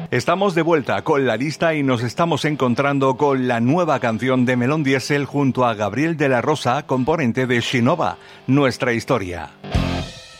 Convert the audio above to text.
Estamos de vuelta con la lista y nos estamos encontrando con la nueva canción de Melón Diesel junto a Gabriel de la Rosa, componente de Shinova, Nuestra Historia.